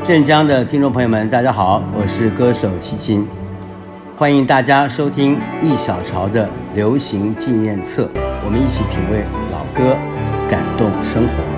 镇江的听众朋友们，大家好，我是歌手齐秦，欢迎大家收听易小潮的流行纪念册，我们一起品味老歌，感动生活。